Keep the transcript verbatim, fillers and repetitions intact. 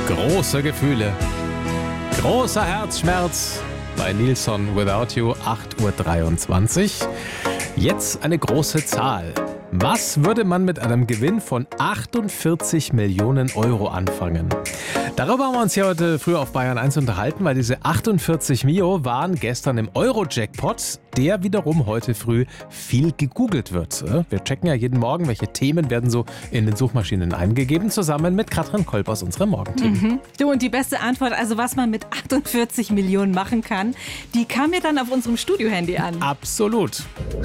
Große Gefühle, großer Herzschmerz bei Nilsson Without You, acht Uhr dreiundzwanzig. Jetzt eine große Zahl. Was würde man mit einem Gewinn von achtundvierzig Millionen Euro anfangen? Darüber haben wir uns ja heute früh auf Bayern eins unterhalten, weil diese achtundvierzig Mio waren gestern im Euro-Jackpot, der wiederum heute früh viel gegoogelt wird. Wir checken ja jeden Morgen, welche Themen werden so in den Suchmaschinen eingegeben, zusammen mit Katrin Kolb aus unserem Morgenteam. Mhm. Du, und die beste Antwort, also was man mit achtundvierzig Millionen machen kann, die kam mir dann auf unserem Studio-Handy an. Absolut.